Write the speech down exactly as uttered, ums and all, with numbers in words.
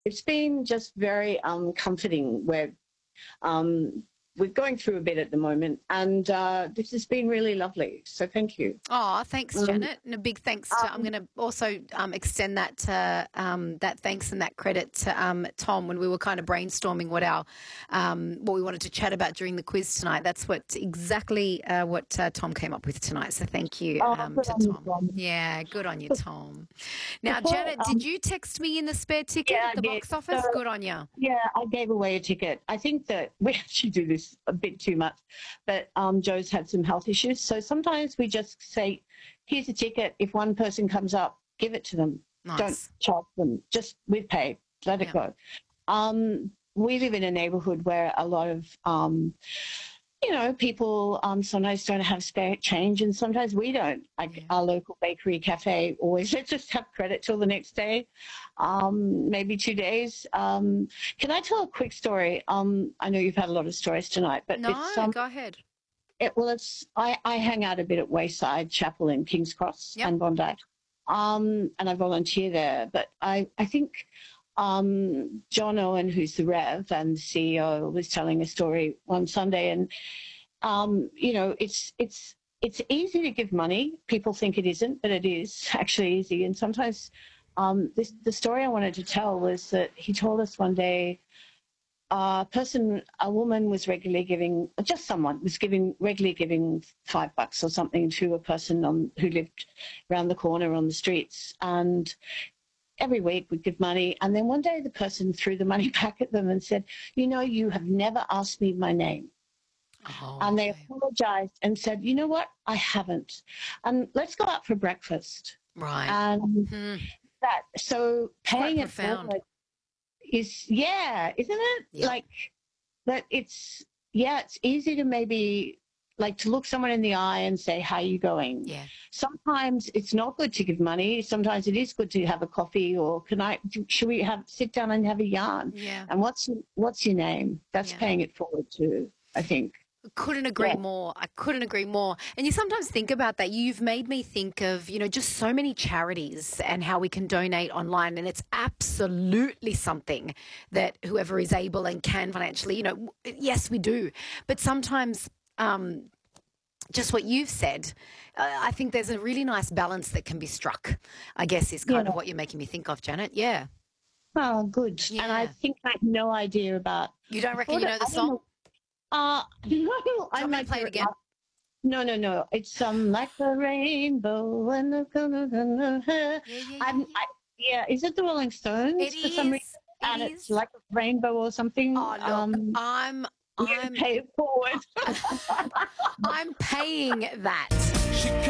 it's been just very um, comforting. We're um, we're going through a bit at the moment, and uh, this has been really lovely. So thank you. Oh, thanks, Um, Janet, and a big thanks to. I'm um, going to also um, extend that uh, um, that thanks and that credit to um, Tom when we were kind of brainstorming what our um, what we wanted to chat about during the quiz tonight. That's what exactly uh, what uh, Tom came up with tonight. So thank you oh, um, good to on you, Tom. Tom. Yeah, good on you, Tom. Now, Before, Janet, did um, you text me in the spare ticket yeah, at the I did. box So, office? Good on you. yeah, I gave away a ticket. I think that we actually do this a bit too much, but um, Joe's had some health issues. So sometimes we just say, here's a ticket. If one person comes up, give it to them. Don't Nice. charge them. Just with pay. Let it Yeah. go. Um, we live in a neighborhood where a lot of, um, you know, people um, sometimes don't have spare change, and sometimes we don't. Like Yeah. our local bakery cafe always lets us have credit till the next day, um, maybe two days. Um, can I tell a quick story? Um, I know you've had a lot of stories tonight, but it's No, um, go ahead. it, well, it's I, I hang out a bit at Wayside Chapel in King's Cross Yep. and Bondi, um, and I volunteer there. But I I think um, John Owen, who's the Rev and the C E O, was telling a story one Sunday, and um, you know, it's it's it's easy to give money. People think it isn't, but it is actually easy. And sometimes, um, this the story I wanted to tell was that he told us one day a person, a woman was regularly giving, just someone was giving, regularly giving five bucks or something to a person on, who lived around the corner on the streets. And every week would give money. And then one day the person threw the money back at them and said, you know, you have never asked me my name. Oh, And they okay. apologized and said, you know what, I haven't. And let's go out for breakfast. Right. And Hmm. that, so It's quite paying it profound. forward is, yeah, isn't it? Yeah. Like, that it's, yeah, it's easy to maybe like to look someone in the eye and say, how are you going? Yeah. Sometimes it's not good to give money. Sometimes it is good to have a coffee, or can I, should we have, sit down and have a yarn? Yeah. And what's, what's your name? That's Yeah. paying it forward too, I think. Couldn't agree Yeah. more. I couldn't agree more. And you sometimes think about that. You've made me think of, you know, just so many charities and how we can donate online. And it's absolutely something that whoever is able and can financially, you know, yes, we do. But sometimes, um, just what you've said, uh, I think there's a really nice balance that can be struck, I guess, is kind Yeah. of what you're making me think of, Janet. Yeah. Oh, good. And I Yeah. think I have no idea about. You don't reckon What you know the I don't song? know. Uh, no, Do you I want me to might play do it it. again? No, no, no. It's um like the rainbow and the Yeah, yeah, I'm yeah. I, yeah. Is it the Rolling Stones It for some reason? is. And It it's is. like a rainbow or something. Oh, look, Um, I'm you I'm pay it forward. I'm paying that. She